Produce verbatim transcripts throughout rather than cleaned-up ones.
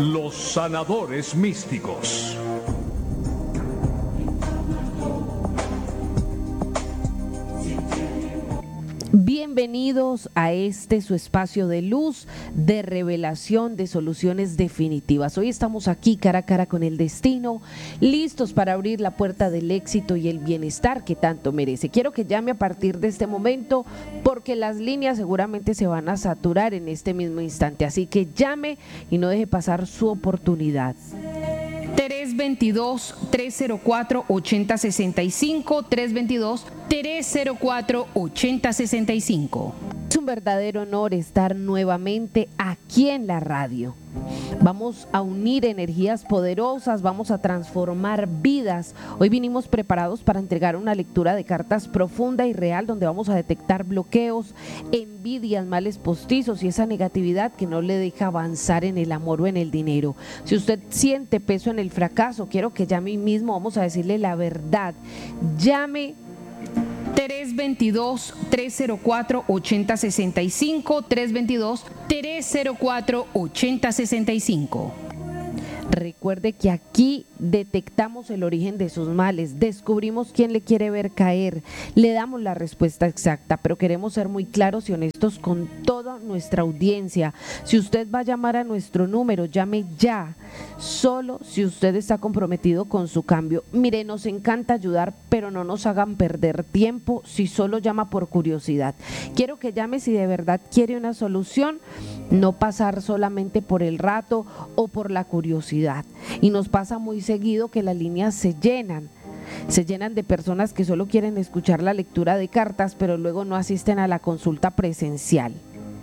Los sanadores místicos. Bienvenidos a este su espacio de luz, de revelación, de soluciones definitivas. Hoy estamos aquí cara a cara con el destino, listos para abrir la puerta del éxito y el bienestar que tanto merece. Quiero que llame a partir de este momento porque las líneas seguramente se van a saturar en este mismo instante. Así que llame y no deje pasar su oportunidad. tres veintidós, tres cero cuatro, ochenta sesenta y cinco, tres veintidós, tres cero cuatro, ochenta sesenta y cinco. Es un verdadero honor estar nuevamente aquí en la radio. Vamos a unir energías poderosas, vamos a transformar vidas. Hoy vinimos preparados para entregar una lectura de cartas profunda y real donde vamos a detectar bloqueos, envidias, males postizos y esa negatividad que no le deja avanzar en el amor o en el dinero. Si usted siente peso en el fracaso, quiero que llame hoy mismo, vamos a decirle la verdad. Llame tres veintidós, tres cero cuatro, ochenta sesenta y cinco, tres veintidós, tres cero cuatro, ochenta sesenta y cinco. Recuerde que aquí detectamos el origen de sus males, descubrimos quién le quiere ver caer, le damos la respuesta exacta, pero queremos ser muy claros y honestos con toda nuestra audiencia. Si usted va a llamar a nuestro número, llame ya, solo si usted está comprometido con su cambio. Mire, nos encanta ayudar, pero no nos hagan perder tiempo si solo llama por curiosidad. Quiero que llame si de verdad quiere una solución, no pasar solamente por el rato o por la curiosidad. Y nos pasa muy seguido que las líneas se llenan, se llenan de personas que solo quieren escuchar la lectura de cartas, pero luego no asisten a la consulta presencial.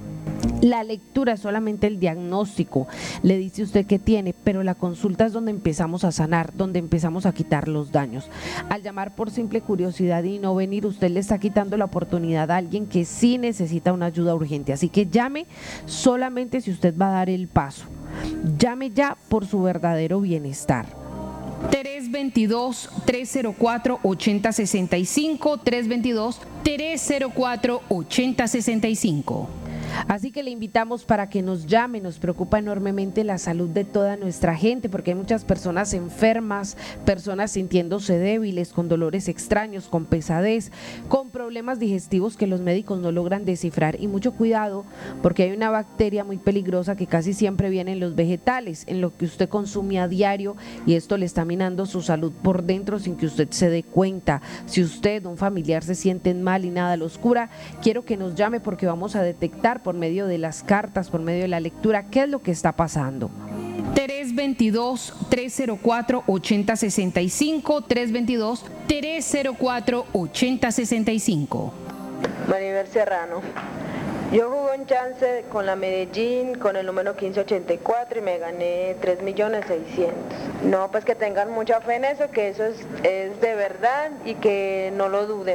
La lectura es solamente el diagnóstico, le dice usted qué tiene, pero la consulta es donde empezamos a sanar, donde empezamos a quitar los daños. Al llamar por simple curiosidad y no venir, usted le está quitando la oportunidad a alguien que sí necesita una ayuda urgente. Así que llame solamente si usted va a dar el paso. Llame ya por su verdadero bienestar. tres veintidós, tres cero cuatro, ochenta sesenta y cinco, tres veintidós, tres cero cuatro, ochenta sesenta y cinco. Así que le invitamos para que nos llame. Nos preocupa enormemente la salud de toda nuestra gente porque hay muchas personas enfermas, personas sintiéndose débiles, con dolores extraños, con pesadez, con problemas digestivos que los médicos no logran descifrar. Y mucho cuidado porque hay una bacteria muy peligrosa que casi siempre viene en los vegetales, en lo que usted consume a diario, y esto le está minando su salud por dentro sin que usted se dé cuenta. Si usted o un familiar se sienten mal y nada los cura, quiero que nos llame porque vamos a detectar por medio de las cartas, por medio de la lectura, qué es lo que está pasando. tres veintidós, tres cero cuatro, ochenta sesenta y cinco, tres veintidós, tres cero cuatro, ochenta sesenta y cinco. Maribel Serrano. Yo jugué un chance con la Medellín con el número quince ochenta y cuatro y me gané tres millones seiscientos. No, pues que tengan mucha fe en eso, que eso es, es de verdad y que no lo duden.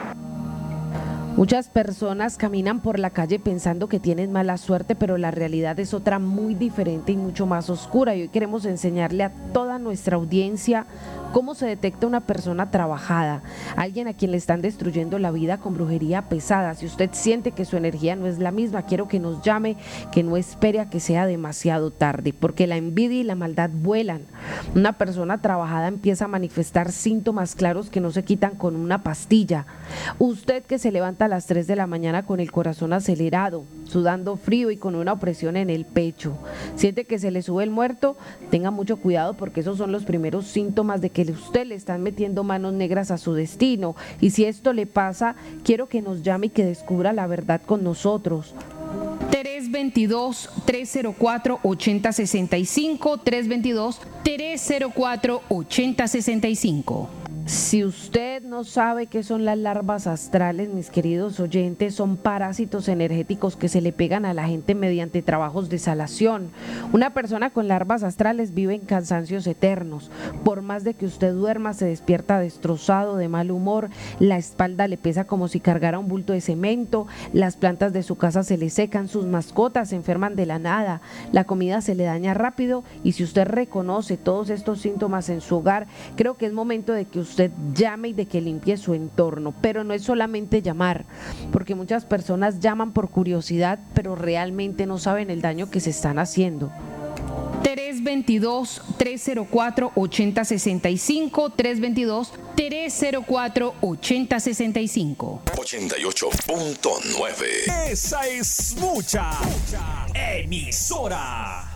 Muchas personas caminan por la calle pensando que tienen mala suerte, pero la realidad es otra muy diferente y mucho más oscura. Y hoy queremos enseñarle a toda nuestra audiencia cómo se detecta una persona trabajada, alguien a quien le están destruyendo la vida con brujería pesada. Si usted siente que su energía no es la misma, quiero que nos llame, que no espere a que sea demasiado tarde, porque la envidia y la maldad vuelan. Una persona trabajada empieza a manifestar síntomas claros que no se quitan con una pastilla. Usted que se levanta a las tres de la mañana con el corazón acelerado, sudando frío y con una opresión en el pecho, siente que se le sube el muerto, tenga mucho cuidado porque esos son los primeros síntomas de que usted le están metiendo manos negras a su destino. Y si esto le pasa, quiero que nos llame y que descubra la verdad con nosotros. tres veintidós, tres cero cuatro, ochenta sesenta y cinco, tres veintidós, tres cero cuatro, ochenta sesenta y cinco. Si usted no sabe qué son las larvas astrales, mis queridos oyentes, son parásitos energéticos que se le pegan a la gente mediante trabajos de salación. Una persona con larvas astrales vive en cansancios eternos. Por más de que usted duerma, se despierta destrozado, de mal humor, la espalda le pesa como si cargara un bulto de cemento, las plantas de su casa se le secan, sus mascotas se enferman de la nada, la comida se le daña rápido. Y si usted reconoce todos estos síntomas en su hogar, creo que es momento de que usted llame y de que limpie su entorno. Pero no es solamente llamar, porque muchas personas llaman por curiosidad, pero realmente no saben el daño que se están haciendo. tres dos tres cero cuatro ocho cero seis cinco, tres dos dos tres cero cuatro ocho cero seis cinco. ochenta y ocho punto nueve. Esa es mucha, mucha emisora.